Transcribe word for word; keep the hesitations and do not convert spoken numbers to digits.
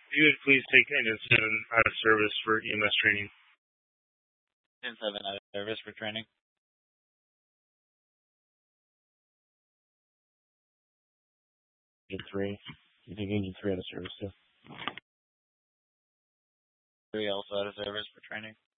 you would please take Engine seven out of service for E M S training. Engine seven out of service for training. Engine three. You take Engine three out of service too. Three also out of service for training.